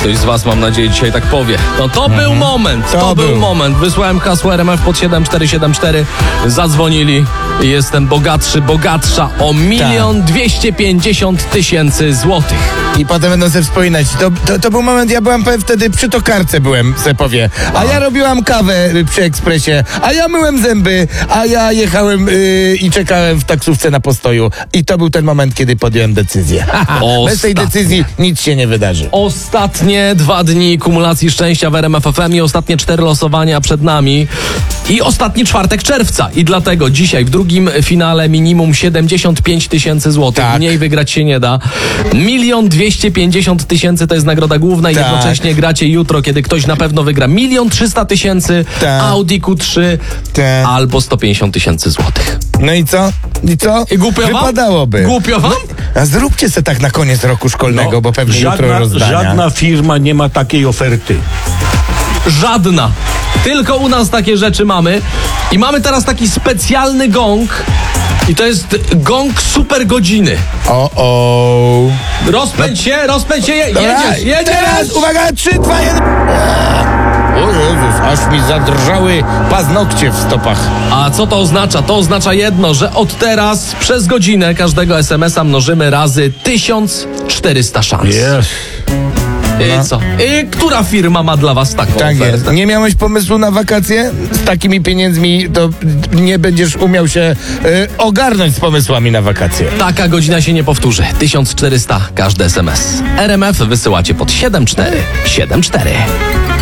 Ktoś z was, mam nadzieję, dzisiaj tak powie. No to był moment, to był moment. Wysłałem hasło RMF pod 7474, zadzwonili i jestem bogatsza o 1 250 000 złotych. I potem będą sobie wspominać. To był moment, ja byłem wtedy przy tokarce byłem, se powie. A ja robiłam kawę przy ekspresie, a ja myłem zęby, a ja jechałem i czekałem w taksówce na postoju. I to był ten moment, kiedy podjąłem decyzję. Bez tej decyzji nic się nie wydarzy. Ostatnie 2 dni kumulacji szczęścia w RMF FM i ostatnie 4 losowania przed nami. I ostatni czwartek czerwca. I dlatego dzisiaj w drugim finale minimum 75 000 złotych. Tak. Mniej wygrać się nie da. 1 250 000 to jest nagroda główna i jednocześnie gracie jutro, kiedy ktoś na pewno wygra 1 300 000, Audi Q3 albo 150 000 złotych. No i co? I co? I głupio wam? Wypadałoby. Głupio wam? A zróbcie se tak na koniec roku szkolnego, bo pewnie jutro rozdania. Żadna firma nie ma takiej oferty. Żadna. Tylko u nas takie rzeczy mamy. I mamy teraz taki specjalny gong. I to jest gong super godziny. Rozpędź się, jedziesz. Teraz, uwaga, 3, 2, 1. O Jezus, aż mi zadrżały paznokcie w stopach. A co to oznacza? To oznacza jedno, że od teraz przez godzinę każdego SMS-a mnożymy razy 1400 szans. Yes. I co? I która firma ma dla was taką Tak ofertę? jest. Nie miałeś pomysłu na wakacje? Z takimi pieniędzmi to nie będziesz umiał się ogarnąć z pomysłami na wakacje. Taka godzina się nie powtórzy. 1400 każdy SMS. RMF wysyłacie pod 7474.